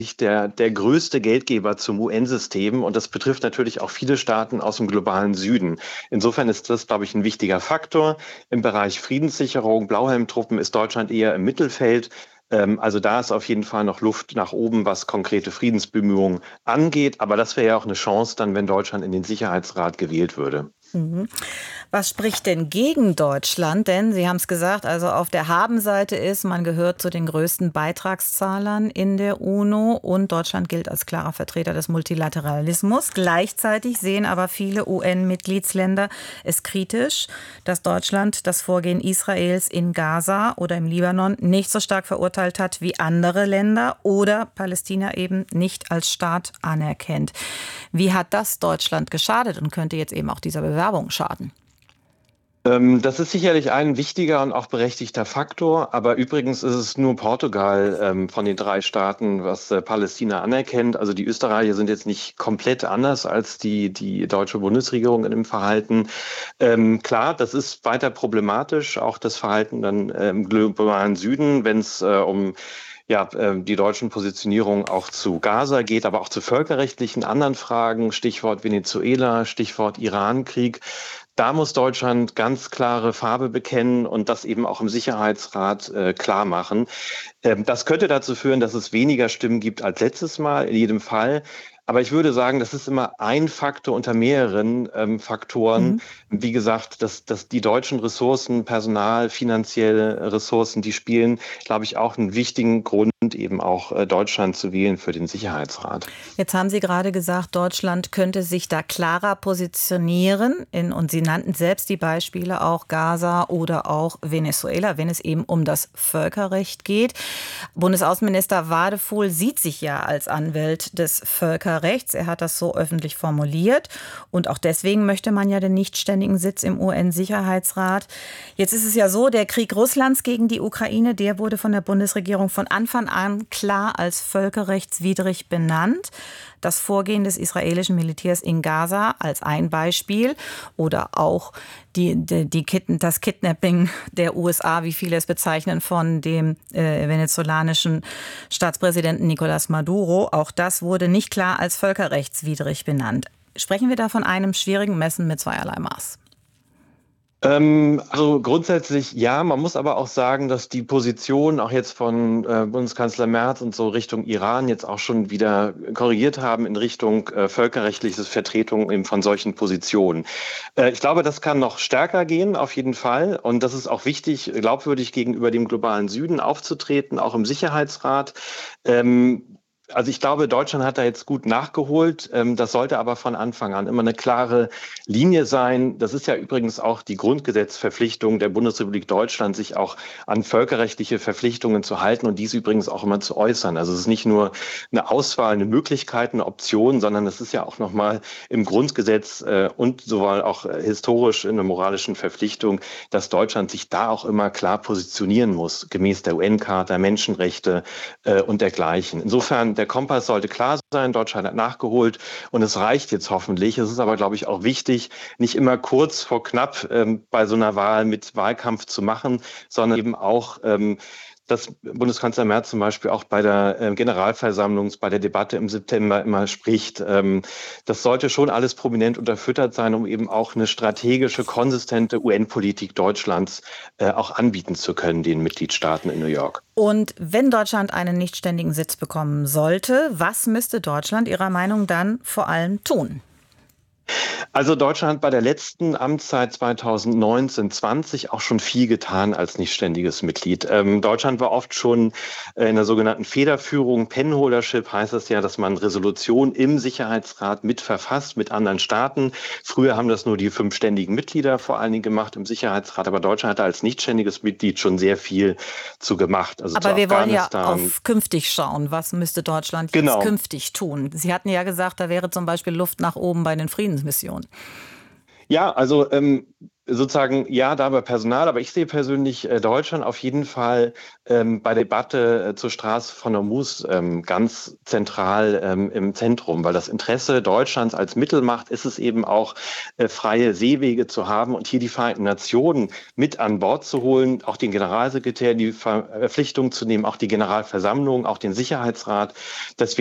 der größte Geldgeber zum UN-System und das betrifft natürlich auch viele Staaten aus dem globalen Süden. Insofern ist das, glaube ich, ein wichtiger Faktor. Im Bereich Friedenssicherung, Blauhelmtruppen ist Deutschland eher im Mittelfeld. Also da ist auf jeden Fall noch Luft nach oben, was konkrete Friedensbemühungen angeht. Aber das wäre ja auch eine Chance dann, wenn Deutschland in den Sicherheitsrat gewählt würde. Mhm. Was spricht denn gegen Deutschland? Denn Sie haben es gesagt, also auf der Habenseite ist, man gehört zu den größten Beitragszahlern in der UNO und Deutschland gilt als klarer Vertreter des Multilateralismus. Gleichzeitig sehen aber viele UN-Mitgliedsländer es kritisch, dass Deutschland das Vorgehen Israels in Gaza oder im Libanon nicht so stark verurteilt hat wie andere Länder oder Palästina eben nicht als Staat anerkennt. Wie hat das Deutschland geschadet und könnte jetzt eben auch dieser Bewerbung schaden? Das ist sicherlich ein wichtiger und auch berechtigter Faktor, aber übrigens ist es nur Portugal von den drei Staaten, was Palästina anerkennt. Also die Österreicher sind jetzt nicht komplett anders als die deutsche Bundesregierung in dem Verhalten. Klar, das ist weiter problematisch, auch das Verhalten dann im globalen Süden, wenn es die deutschen Positionierungen auch zu Gaza geht, aber auch zu völkerrechtlichen anderen Fragen, Stichwort Venezuela, Stichwort Iran-Krieg. Da muss Deutschland ganz klare Farbe bekennen und das eben auch im Sicherheitsrat klar machen. Das könnte dazu führen, dass es weniger Stimmen gibt als letztes Mal, in jedem Fall. Aber ich würde sagen, das ist immer ein Faktor unter mehreren Faktoren. Mhm. Wie gesagt, dass die deutschen Ressourcen, Personal, finanzielle Ressourcen, die spielen, glaube ich, auch einen wichtigen Grund, eben auch Deutschland zu wählen für den Sicherheitsrat. Jetzt haben Sie gerade gesagt, Deutschland könnte sich da klarer positionieren. Und Sie nannten selbst die Beispiele auch Gaza oder auch Venezuela, wenn es eben um das Völkerrecht geht. Bundesaußenminister Wadefuhl sieht sich ja als Anwalt des Völkerrechts. Er hat das so öffentlich formuliert. Und auch deswegen möchte man ja den nichtständigen Sitz im UN-Sicherheitsrat. Jetzt ist es ja so, der Krieg Russlands gegen die Ukraine, der wurde von der Bundesregierung von Anfang an klar als völkerrechtswidrig benannt. Das Vorgehen des israelischen Militärs in Gaza als ein Beispiel oder auch das Kidnapping der USA, wie viele es bezeichnen, von dem venezolanischen Staatspräsidenten Nicolás Maduro. Auch das wurde nicht klar als völkerrechtswidrig benannt. Sprechen wir da von einem schwierigen Messen mit zweierlei Maß? Also grundsätzlich ja, man muss aber auch sagen, dass die Position auch jetzt von Bundeskanzler Merz und so Richtung Iran jetzt auch schon wieder korrigiert haben in Richtung völkerrechtliches Vertretung eben von solchen Positionen. Ich glaube, das kann noch stärker gehen, auf jeden Fall. Und das ist auch wichtig, glaubwürdig gegenüber dem globalen Süden aufzutreten, auch im Sicherheitsrat. Also ich glaube, Deutschland hat da jetzt gut nachgeholt. Das sollte aber von Anfang an immer eine klare Linie sein. Das ist ja übrigens auch die Grundgesetzverpflichtung der Bundesrepublik Deutschland, sich auch an völkerrechtliche Verpflichtungen zu halten und dies übrigens auch immer zu äußern. Also es ist nicht nur eine Auswahl, eine Möglichkeit, eine Option, sondern es ist ja auch nochmal im Grundgesetz und sowohl auch historisch in der moralischen Verpflichtung, dass Deutschland sich da auch immer klar positionieren muss, gemäß der UN-Charta, Menschenrechte und dergleichen. Insofern, der Kompass sollte klar sein, Deutschland hat nachgeholt und es reicht jetzt hoffentlich. Es ist aber, glaube ich, auch wichtig, nicht immer kurz vor knapp bei so einer Wahl mit Wahlkampf zu machen, sondern eben auch dass Bundeskanzler Merz zum Beispiel auch bei der Generalversammlung, bei der Debatte im September immer spricht. Das sollte schon alles prominent unterfüttert sein, um eben auch eine strategische, konsistente UN-Politik Deutschlands auch anbieten zu können, den Mitgliedstaaten in New York. Und wenn Deutschland einen nichtständigen Sitz bekommen sollte, was müsste Deutschland Ihrer Meinung dann vor allem tun? Also Deutschland hat bei der letzten Amtszeit 2019/20 auch schon viel getan als nichtständiges Mitglied. Deutschland war oft schon in der sogenannten Federführung, Penholdership heißt es ja, dass man Resolutionen im Sicherheitsrat mitverfasst mit anderen Staaten. Früher haben das nur die 5 ständigen Mitglieder vor allen Dingen gemacht im Sicherheitsrat, aber Deutschland hat da als nichtständiges Mitglied schon sehr viel zu gemacht. Also zu Aber wir wollen ja Afghanistan. auf künftig schauen. Was müsste Deutschland jetzt künftig tun? Sie hatten ja gesagt, da wäre zum Beispiel Luft nach oben bei den Friedensmissionen. Ja, also sozusagen ja, da bei Personal, aber ich sehe persönlich Deutschland auf jeden Fall bei der Debatte zur Straße von Hormuz ganz zentral im Zentrum, weil das Interesse Deutschlands als Mittelmacht ist es eben auch, freie Seewege zu haben und hier die Vereinten Nationen mit an Bord zu holen, auch den Generalsekretär in die Verpflichtung zu nehmen, auch die Generalversammlung, auch den Sicherheitsrat. Deswegen